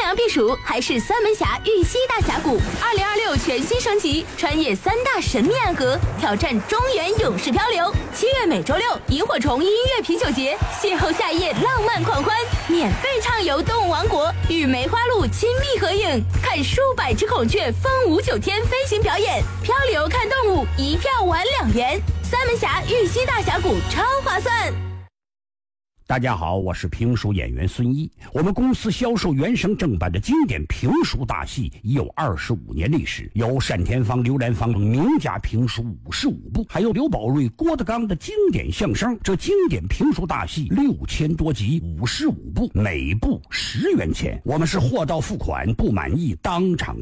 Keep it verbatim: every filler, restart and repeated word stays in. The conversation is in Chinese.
阳避暑还是三门峡玉溪大峡谷？二零二六全新升级，穿越三大神秘暗河，挑战中原勇士漂流。七月每周六，萤火虫音乐啤酒节，邂逅夏夜浪漫狂欢，免费畅游动物王国，与梅花鹿亲密合影，看数百只孔雀风舞九天飞行表演，漂流看动物，一票玩两元。三门峡玉溪大峡谷超划算。 大家好，我是评书演员孙一。我们公司销售原声正版的经典评书大戏已有二十五年历史，有单田芳、刘兰芳名家评书五十五部，还有刘宝瑞、郭德纲的经典相声。这经典评书大戏六千多集，五十五部，每部十元钱。我们是货到付款，不满意当场